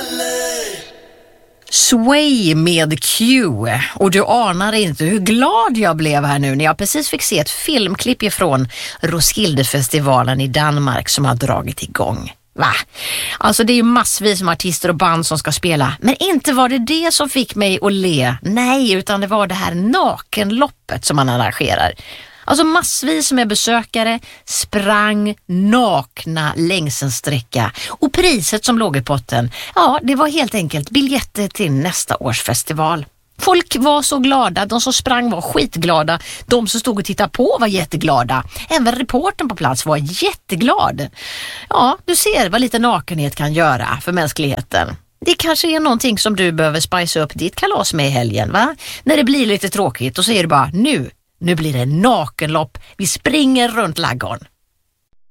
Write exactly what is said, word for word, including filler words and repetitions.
Sway med Q. Och du anar inte hur glad jag blev här nu när jag precis fick se ett filmklipp ifrån Roskildefestivalen i Danmark som har dragit igång. Va? Alltså det är ju massvis med artister och band som ska spela. Men inte var det det som fick mig att le. Nej, utan det var det här nakenloppet som man arrangerar. Alltså massvis med besökare sprang nakna längs en sträcka. Och priset som låg i potten, ja, det var helt enkelt biljetter till nästa års festival. Folk var så glada, de som sprang var skitglada, de som stod och tittade på var jätteglada. Även reportern på plats var jätteglad. Ja, du ser vad lite nakenhet kan göra för mänskligheten. Det kanske är någonting som du behöver spice upp ditt kalas med i helgen, va? När det blir lite tråkigt och så är det bara nu, nu blir det nakenlopp, vi springer runt laggården.